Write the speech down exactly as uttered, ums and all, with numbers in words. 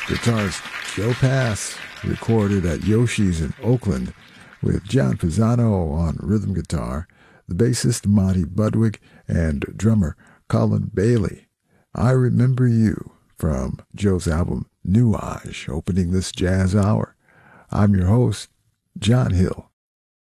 Guitarist Joe Pass, recorded at Yoshi's in Oakland, with John Pisano on rhythm guitar, the bassist Monty Budwig, and drummer Colin Bailey. I Remember You from Joe's album Nuage, opening this jazz hour. I'm your host, John Hill.